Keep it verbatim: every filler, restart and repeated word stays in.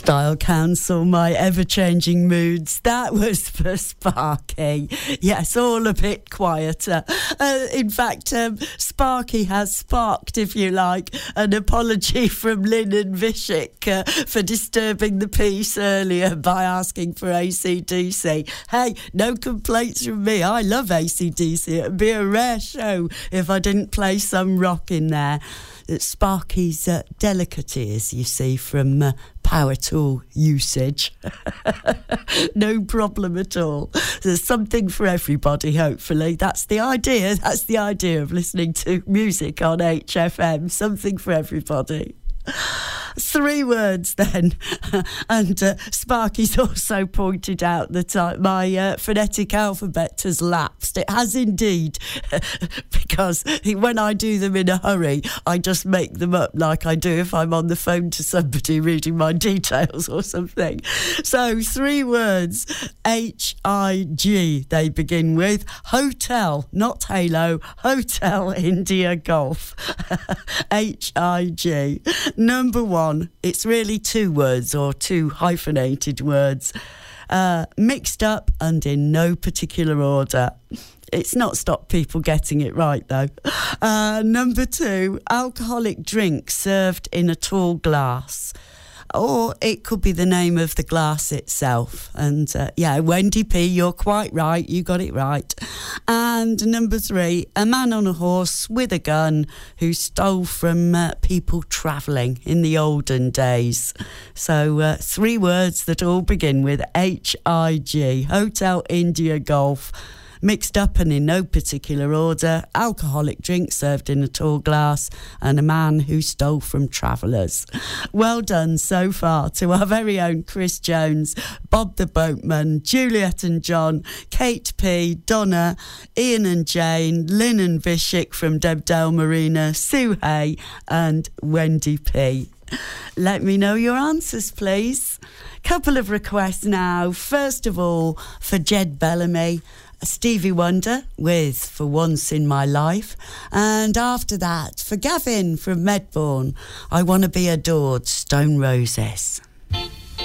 Style Council, my ever-changing moods. That was for Sparky. Yes, all a bit quieter. Uh, in fact, um, Sparky has sparked, if you like, an apology from Lynn and Vishik uh, for disturbing the peace earlier by asking for A C D C. Hey, no complaints from me. I love A C D C. It'd be a rare show if I didn't play some rock in there. It's Sparky's uh, delicacies, you see, from uh, power tool usage. No problem at all. There's something for everybody, hopefully. That's the idea. That's the idea of listening to music on H F M. Something for everybody. Three words then. And uh, Sparky's also pointed out that uh, my uh, phonetic alphabet has lapsed. It has indeed, because when I do them in a hurry, I just make them up like I do if I'm on the phone to somebody reading my details or something. So three words, H I G they begin with. Hotel, not Halo, Hotel India Golf. H I G. Number one, it's really two words or two hyphenated words, uh, mixed up and in no particular order. It's not stopped people getting it right, though. Uh, number two, alcoholic drink served in a tall glass. Or it could be the name of the glass itself. And uh, yeah, Wendy P, you're quite right. You got it right. And number three, a man on a horse with a gun who stole from uh, people travelling in the olden days. So uh, three words that all begin with H I G. Hotel India Golf. Mixed up and in no particular order, alcoholic drink served in a tall glass, and a man who stole from travellers. Well done so far to our very own Chris Jones, Bob the Boatman, Juliet and John, Kate P, Donna, Ian and Jane, Lynn and Vishik from Debdale Marina, Sue Hay and Wendy P. Let me know your answers, please. Couple of requests now. First of all, for Jed Bellamy, Stevie Wonder with For Once in My Life. And after that, for Gavin from Medbourne, I Want to Be Adored, Stone Roses.